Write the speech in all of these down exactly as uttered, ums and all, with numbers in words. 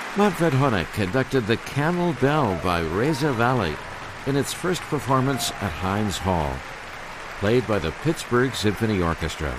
Manfred Honeck conducted The Camel Bell by Reza Valley in its first performance at Heinz Hall, played by the Pittsburgh Symphony Orchestra.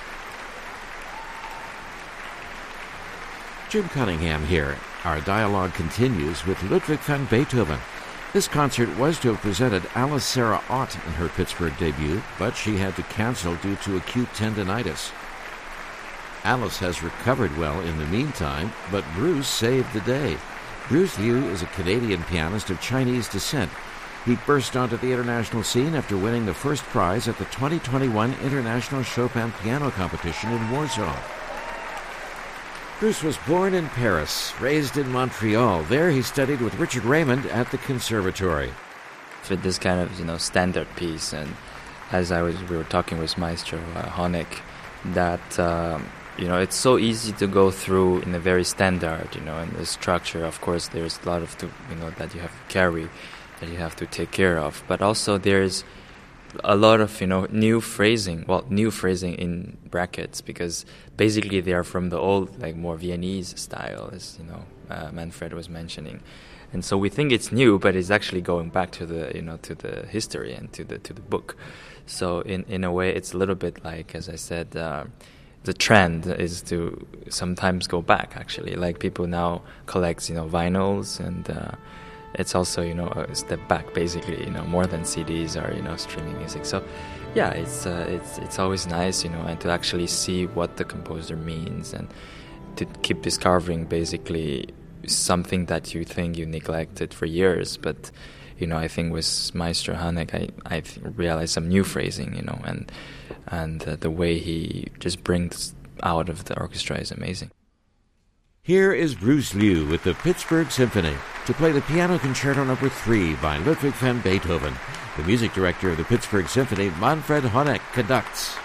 Jim Cunningham here. Our dialogue continues with Ludwig van Beethoven. This concert was to have presented Alice Sarah Ott in her Pittsburgh debut, but she had to cancel due to acute tendinitis. Alice has recovered well in the meantime, but Bruce saved the day. Bruce Liu is a Canadian pianist of Chinese descent. He burst onto the international scene after winning the first prize at the twenty twenty-one International Chopin Piano Competition in Warsaw. Bruce was born in Paris, raised in Montreal. There he studied with Richard Raymond at the Conservatory. With this kind of, you know, standard piece, and as I was, we were talking with Maestro uh, Honeck, that um, you know, it's so easy to go through in a very standard, you know, in the structure. Of course, there's a lot of, to, you know, that you have to carry, that you have to take care of. But also there's a lot of, you know, new phrasing, well, new phrasing in brackets, because basically they are from the old, like, more Viennese style, as, you know, uh, Manfred was mentioning. And so we think it's new, but it's actually going back to the, you know, to the history and to the to the book. So in, in a way, it's a little bit like, as I said, uh, the trend is to sometimes go back, actually. Like, people now collect, you know, vinyls, and uh, it's also, you know, a step back, basically, you know, more than C Ds or, you know, streaming music. So, yeah, it's uh, it's it's always nice, you know, and to actually see what the composer means, and to keep discovering, basically, something that you think you neglected for years. But, you know, I think with Maestro Honeck, I, I realized some new phrasing, you know, and and uh, the way he just brings out of the orchestra is amazing. Here is Bruce Liu with the Pittsburgh Symphony to play the Piano Concerto Number three by Ludwig van Beethoven. The music director of the Pittsburgh Symphony, Manfred Honeck, conducts.